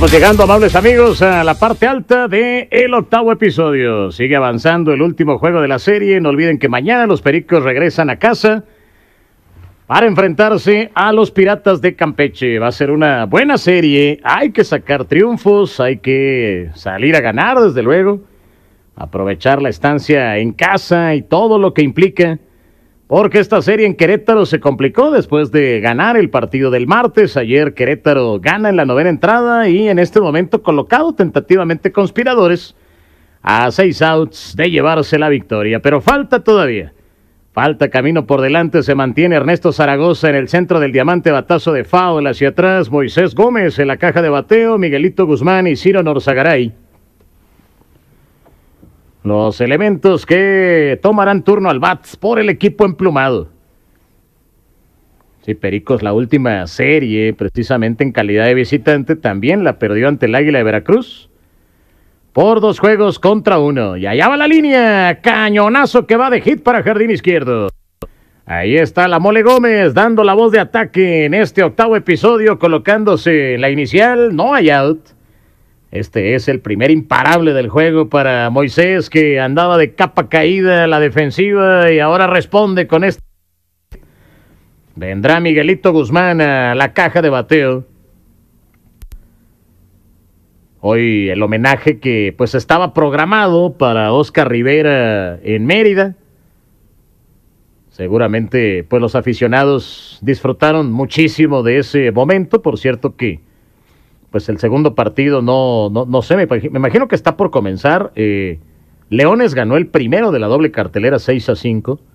Estamos llegando, amables amigos, a la parte alta del octavo episodio. Sigue avanzando el último juego de la serie. No olviden que mañana los Pericos regresan a casa para enfrentarse a los Piratas de Campeche. Va a ser una buena serie. Hay que sacar triunfos, hay que salir a ganar, desde luego. Aprovechar la estancia en casa y todo lo que implica. Porque esta serie en Querétaro se complicó después de ganar el partido del martes. Ayer Querétaro gana en la novena entrada y en este momento colocado tentativamente Conspiradores a 6 outs de llevarse la victoria. Pero falta todavía. Falta camino por delante. Se mantiene Ernesto Zaragoza en el centro del diamante, batazo de foul hacia atrás. Moisés Gómez en la caja de bateo. Miguelito Guzmán y Ciro Norzagaray. Los elementos que tomarán turno al bat por el equipo emplumado. Sí, Pericos, la última serie, precisamente en calidad de visitante, también la perdió ante el Águila de Veracruz por 2-1. Y allá va la línea. Cañonazo que va de hit para jardín izquierdo. Ahí está la Mole Gómez dando la voz de ataque en este octavo episodio, colocándose en la inicial. No hay out. Este es el primer imparable del juego para Moisés, que andaba de capa caída a la defensiva y ahora responde con este. Vendrá Miguelito Guzmán a la caja de bateo. Hoy el homenaje que pues estaba programado para Oscar Rivera en Mérida. Seguramente pues los aficionados disfrutaron muchísimo de ese momento. Por cierto que pues el segundo partido no sé, me imagino que está por comenzar. Leones ganó el primero de la doble cartelera 6-5.